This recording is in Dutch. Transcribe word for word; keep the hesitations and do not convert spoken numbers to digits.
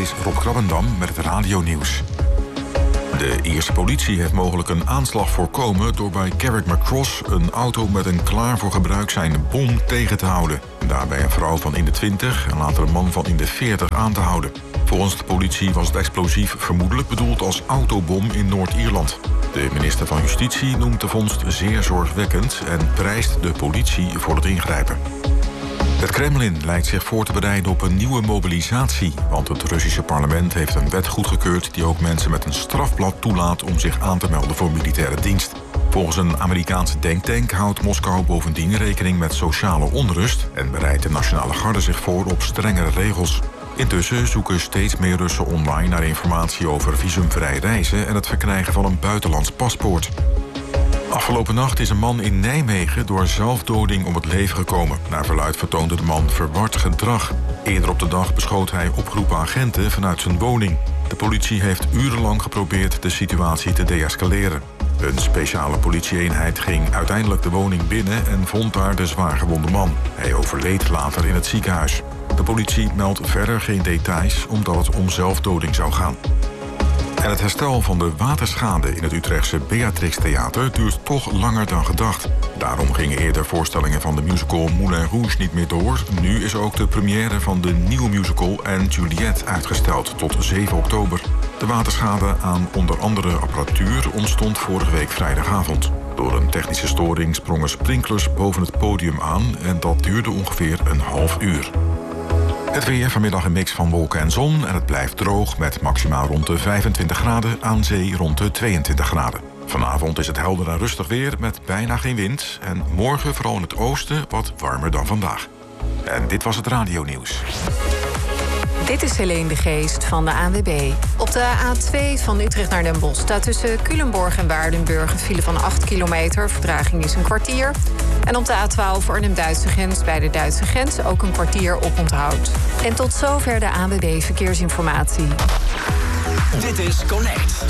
is Rob Krabbendam met het radionieuws. De Ierse politie heeft mogelijk een aanslag voorkomen door bij Carrickmacross een auto met een klaar voor gebruik zijnde bom tegen te houden. Daarbij een vrouw van in de twintig en later een man van in de veertig aan te houden. Volgens de politie was het explosief vermoedelijk bedoeld als autobom in Noord-Ierland. De minister van Justitie noemt de vondst zeer zorgwekkend en prijst de politie voor het ingrijpen. Het Kremlin lijkt zich voor te bereiden op een nieuwe mobilisatie, want het Russische parlement heeft een wet goedgekeurd die ook mensen met een strafblad toelaat om zich aan te melden voor militaire dienst. Volgens een Amerikaanse denktank houdt Moskou bovendien rekening met sociale onrust en bereidt de Nationale Garde zich voor op strengere regels. Intussen zoeken steeds meer Russen online naar informatie over visumvrij reizen en het verkrijgen van een buitenlands paspoort. Afgelopen nacht is een man in Nijmegen door zelfdoding om het leven gekomen. Naar verluidt vertoonde de man verward gedrag. Eerder op de dag beschoot hij opgeroepen agenten vanuit zijn woning. De politie heeft urenlang geprobeerd de situatie te deescaleren. Een speciale politieeenheid ging uiteindelijk de woning binnen en vond daar de zwaargewonde man. Hij overleed later in het ziekenhuis. De politie meldt verder geen details omdat het om zelfdoding zou gaan. En het herstel van de waterschade in het Utrechtse Beatrix Theater duurt toch langer dan gedacht. Daarom gingen eerder voorstellingen van de musical Moulin Rouge niet meer door. Nu is ook de première van de nieuwe musical Anne Juliet uitgesteld tot zeven oktober. De waterschade aan onder andere apparatuur ontstond vorige week vrijdagavond. Door een technische storing sprongen sprinklers boven het podium aan en dat duurde ongeveer een half uur. Het weer, vanmiddag een mix van wolken en zon en het blijft droog met maximaal rond de vijfentwintig graden, aan zee rond de tweeëntwintig graden. Vanavond is het helder en rustig weer met bijna geen wind en morgen vooral in het oosten wat warmer dan vandaag. En dit was het radionieuws. Dit is Helene de Geest van de A N W B. Op de A twee van Utrecht naar Den Bosch staat tussen Culemborg en Waardenburg een file van acht kilometer. Vertraging is een kwartier. En op de A twaalf Arnhem-Duitse grens bij de Duitse grens ook een kwartier op onthoud. En tot zover de A N W B Verkeersinformatie. Dit is Connect.